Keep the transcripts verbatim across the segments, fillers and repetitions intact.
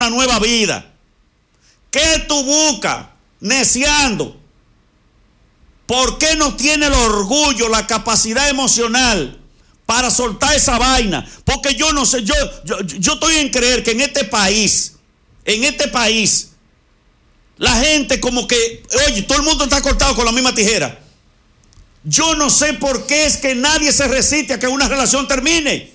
una nueva vida. ¿Qué tú buscas? Neciando. ¿Por qué no tiene el orgullo, la capacidad emocional para soltar esa vaina? Porque yo no sé, yo, yo, yo estoy en creer que en este país, en este país, la gente como que, oye, todo el mundo está cortado con la misma tijera. Yo no sé por qué es que nadie se resiste a que una relación termine.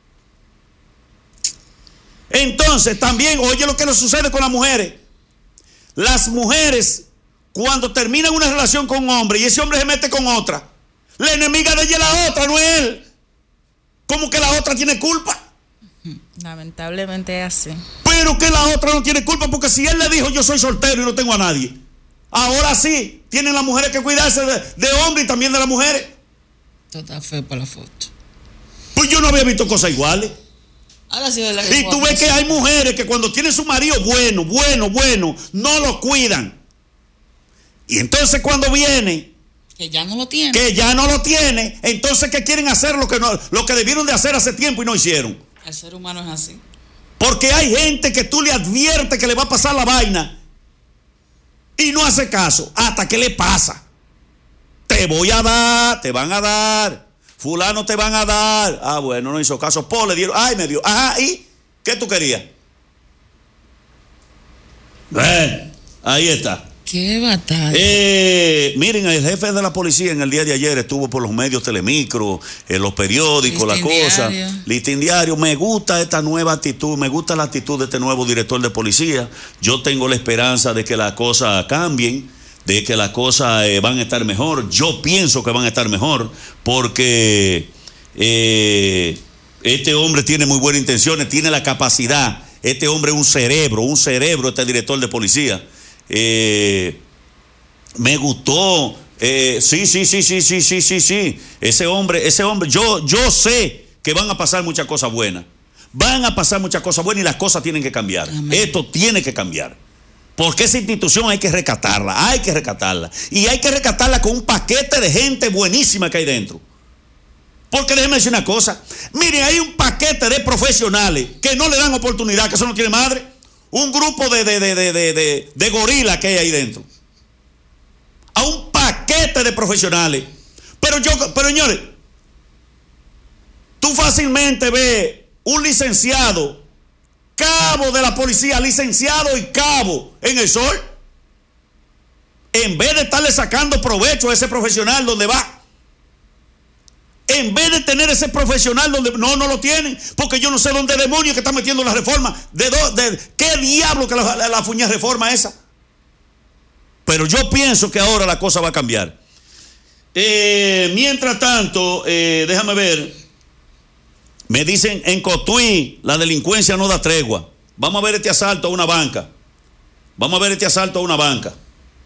Entonces, también, oye lo que nos sucede con las mujeres. Las mujeres, cuando terminan una relación con un hombre y ese hombre se mete con otra, la enemiga de ella es la otra, no es él. ¿Cómo que la otra tiene culpa? Lamentablemente es así. Pero que la otra no tiene culpa, porque si él le dijo yo soy soltero y no tengo a nadie, ahora sí tienen las mujeres que cuidarse de, de hombre y también de las mujeres. Esto está feo para la foto. Pues yo no había visto cosas iguales. Ahora sí, ¿verdad? Y tú ves que hay mujeres que cuando tienen su marido bueno, bueno, bueno, no lo cuidan. Y entonces cuando viene, que ya no lo tiene, que ya no lo tiene, entonces ¿qué quieren hacer? Lo que, no, lo que debieron de hacer hace tiempo y no hicieron. El ser humano es así. Porque hay gente que tú le adviertes que le va a pasar la vaina y no hace caso hasta que le pasa. Te voy a dar, te van a dar, fulano te van a dar. Ah, bueno, no hizo caso. Paul le dieron, ay, me dio. Ajá, ¿y qué tú querías? Ven, ahí está. Qué batalla. Eh, miren, el jefe de la policía en el día de ayer estuvo por los medios Telemicro, en los periódicos, la cosa. Listín Diario. Me gusta esta nueva actitud, me gusta la actitud de este nuevo director de policía. Yo tengo la esperanza de que las cosas cambien, de que las cosas eh, van a estar mejor. Yo pienso que van a estar mejor porque eh, este hombre tiene muy buenas intenciones, tiene la capacidad. Este hombre es un cerebro, un cerebro, este director de policía. Eh, me gustó, eh, sí, sí, sí, sí, sí, sí, sí, sí, ese hombre, ese hombre, yo, yo sé que van a pasar muchas cosas buenas, van a pasar muchas cosas buenas y las cosas tienen que cambiar. Amén. Esto tiene que cambiar, porque esa institución hay que rescatarla, hay que rescatarla, y hay que rescatarla con un paquete de gente buenísima que hay dentro. Porque déjenme decir una cosa, miren, hay un paquete de profesionales que no le dan oportunidad, que eso no tiene madre. Un grupo de, de, de, de, de, de, de gorilas que hay ahí dentro. A un paquete de profesionales. Pero yo, pero señores, tú fácilmente ves un licenciado, cabo de la policía, licenciado y cabo en el sol, en vez de estarle sacando provecho a ese profesional donde va. En vez de tener ese profesional donde no, no lo tienen, porque yo no sé dónde demonios que están metiendo la reforma, de, do, de qué diablo que la, la, la fuña reforma esa. Pero yo pienso que ahora la cosa va a cambiar. Eh, mientras tanto, eh, déjame ver, me dicen en Cotuí la delincuencia no da tregua. Vamos a ver este asalto a una banca. Vamos a ver este asalto a una banca.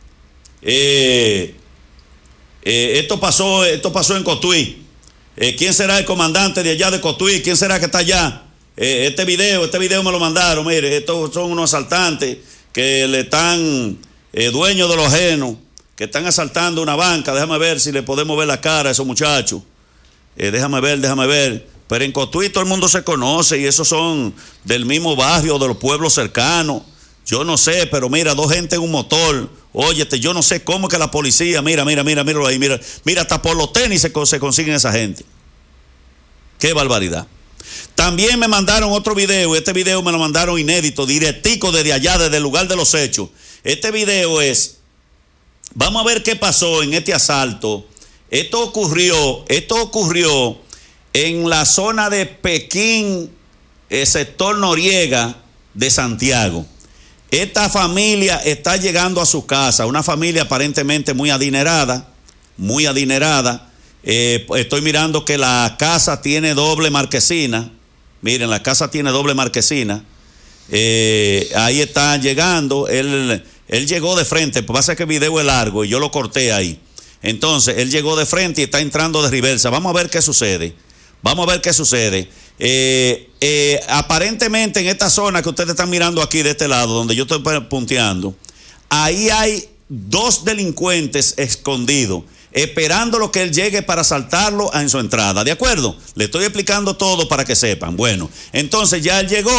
Eh, eh, esto pasó, esto pasó en Cotuí. Eh, ¿Quién será el comandante de allá de Cotuí? ¿Quién será que está allá? Eh, este video, este video me lo mandaron. Mire, estos son unos asaltantes que le están, eh, dueños de lo ajeno, que están asaltando una banca. Déjame ver si le podemos ver la cara a esos muchachos. Eh, déjame ver, déjame ver. Pero en Cotuí todo el mundo se conoce y esos son del mismo barrio, de los pueblos cercanos. Yo no sé, pero mira, dos gente en un motor. Óyete, yo no sé cómo que la policía, mira, mira, mira, míralo ahí, mira, mira, hasta por los tenis se, se consiguen esa gente. Qué barbaridad. También me mandaron otro video, este video me lo mandaron inédito, directico desde allá, desde el lugar de los hechos. Este video es, vamos a ver qué pasó en este asalto. Esto ocurrió, esto ocurrió en la zona de Pekín, el sector Noriega de Santiago. Esta familia está llegando a su casa, una familia aparentemente muy adinerada, muy adinerada. Eh, estoy mirando que la casa tiene doble marquesina. Miren, la casa tiene doble marquesina. Eh, ahí están llegando. Él, él llegó de frente. Pasa que el video es largo y yo lo corté ahí. Entonces, él llegó de frente y está entrando de reversa. Vamos a ver qué sucede. Vamos a ver qué sucede. Eh, eh, aparentemente en esta zona que ustedes están mirando aquí de este lado, donde yo estoy punteando, ahí hay dos delincuentes escondidos, esperando lo que él llegue para asaltarlo en su entrada. ¿De acuerdo? Le estoy explicando todo para que sepan. Bueno, entonces ya él llegó,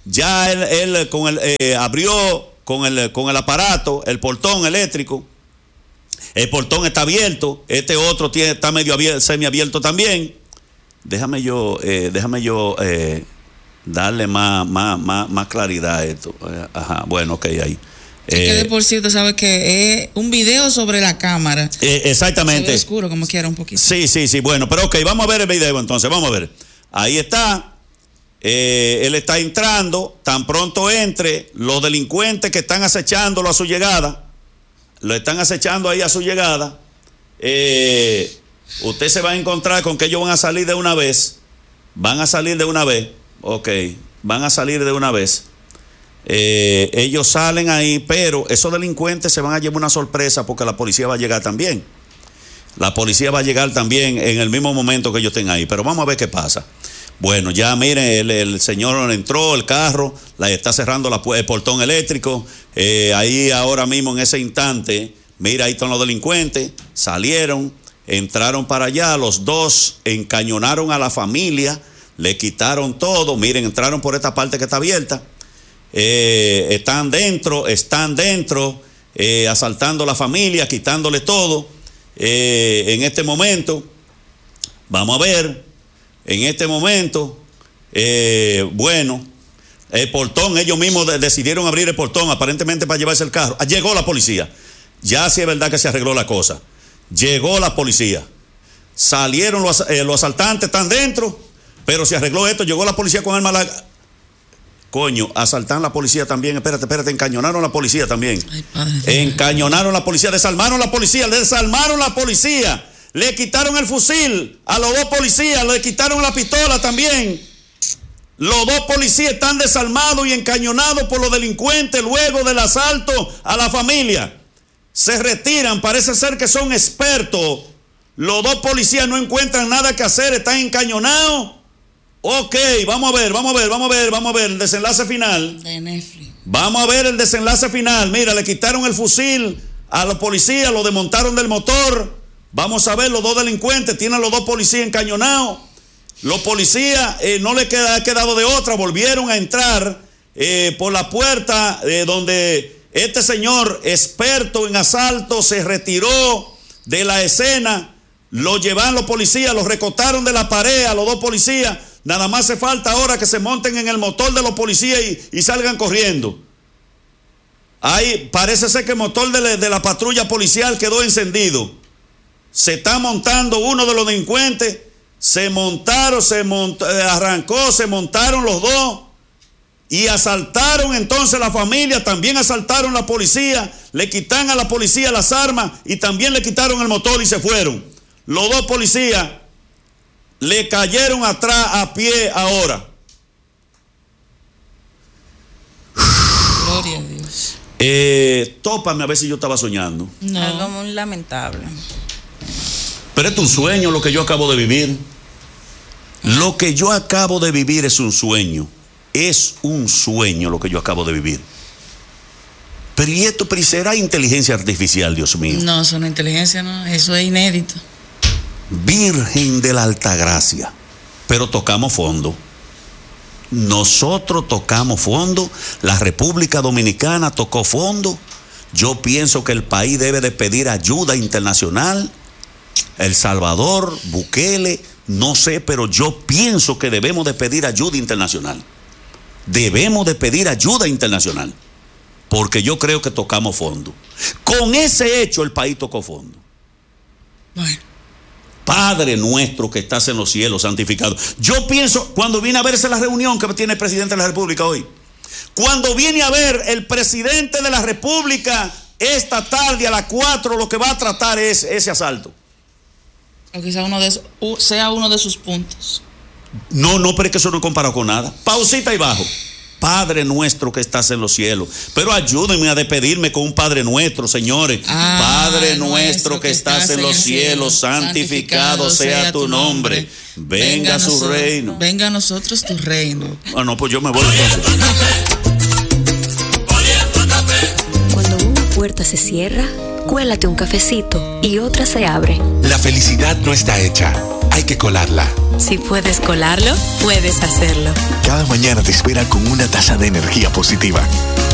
Ya él, él con el, eh, abrió con el, con el aparato, el portón eléctrico. El portón está abierto. Este otro tiene, está medio abierto, semiabierto también. Déjame yo, eh, déjame yo eh, darle más, más, más, más claridad a esto. Ajá, bueno, ok, ahí. Es que de por sí, tú sabes que es un video sobre la cámara. Eh, exactamente. Se ve oscuro, como quiera, un poquito. Sí, sí, sí. Bueno, pero ok, vamos a ver el video entonces. Vamos a ver. Ahí está. Eh, él está entrando. Tan pronto entre, los delincuentes que están acechándolo a su llegada, lo están acechando ahí a su llegada. Eh, usted se va a encontrar con que ellos van a salir de una vez. Van a salir de una vez. Ok, van a salir de una vez. Eh, ellos salen ahí, pero esos delincuentes se van a llevar una sorpresa porque la policía va a llegar también. La policía va a llegar también en el mismo momento que ellos estén ahí, pero vamos a ver qué pasa. Bueno, ya miren, el, el señor entró, el carro, la está cerrando la, el portón eléctrico, eh, ahí ahora mismo en ese instante, mira, ahí están los delincuentes, salieron, entraron para allá, los dos encañonaron a la familia, le quitaron todo, miren, entraron por esta parte que está abierta. Eh, están dentro, están dentro, eh, asaltando a la familia, quitándole todo. Eh, en este momento, vamos a ver, en este momento, eh, bueno, el portón, ellos mismos de, decidieron abrir el portón, aparentemente para llevarse el carro. Ah, llegó la policía, ya sí es verdad que se arregló la cosa. Llegó la policía, salieron los, eh, los asaltantes, están dentro, pero se arregló esto, llegó la policía con arma larga. Coño, asaltaron la policía también, espérate, espérate, encañonaron la policía también. Ay, encañonaron la policía, desarmaron la policía, desarmaron la policía, le quitaron el fusil a los dos policías, le quitaron la pistola también. Los dos policías están desarmados y encañonados por los delincuentes luego del asalto a la familia. Se retiran, parece ser que son expertos. Los dos policías no encuentran nada que hacer, están encañonados. Ok, vamos a ver, vamos a ver, vamos a ver, vamos a ver el desenlace final. De Netflix. Vamos a ver el desenlace final. Mira, le quitaron el fusil a los policías, lo desmontaron del motor. Vamos a ver, los dos delincuentes tienen a los dos policías encañonados. Los policías eh, no les queda, ha quedado de otra, volvieron a entrar eh, por la puerta eh, donde este señor experto en asalto se retiró de la escena. Lo llevan los policías, los recotaron de la pared a los dos policías. Nada más hace falta ahora que se monten en el motor de los policías y, y salgan corriendo. Ahí parece ser que el motor de la, de la patrulla policial quedó encendido. Se está montando uno de los delincuentes. Se montaron, se mont, arrancó, se montaron los dos. Y asaltaron entonces la familia, también asaltaron la policía. Le quitan a la policía las armas y también le quitaron el motor y se fueron. Los dos policías le cayeron atrás a pie ahora. Gloria a Dios. Eh, tópame a ver si yo estaba soñando. No. Algo muy lamentable. Pero es un sueño lo que yo acabo de vivir. Lo que yo acabo de vivir es un sueño. Es un sueño lo que yo acabo de vivir. Pero y esto, pero será inteligencia artificial, Dios mío. No, eso no es inteligencia, no. Eso es inédito. Virgen de la Altagracia. Pero tocamos fondo. Nosotros tocamos fondo. La República Dominicana tocó fondo. Yo pienso que el país debe de pedir ayuda internacional. El Salvador, Bukele, no sé, pero yo pienso que debemos de pedir ayuda internacional. Debemos de pedir ayuda internacional. Porque yo creo que tocamos fondo. Con ese hecho el país tocó fondo. Bueno. Padre nuestro que estás en los cielos, santificado. Yo pienso, cuando viene a verse la reunión que tiene el presidente de la República hoy, cuando viene a ver el presidente de la República esta tarde a las cuatro, lo que va a tratar es ese asalto. O quizá uno de esos, sea uno de sus puntos. No, no, pero es que eso no es comparado con nada. Pausita y bajo. Padre nuestro que estás en los cielos. Pero ayúdenme a despedirme con un Padre nuestro, señores. Ah, Padre nuestro que estás en los cielos, santificado sea tu nombre. Venga a su reino. Venga a nosotros tu reino. Ah, no, pues yo me voy entonces. Cuando una puerta se cierra, cuélate un cafecito y otra se abre. La felicidad no está hecha, hay que colarla. Si puedes colarlo, puedes hacerlo. Cada mañana te espera con una taza de energía positiva,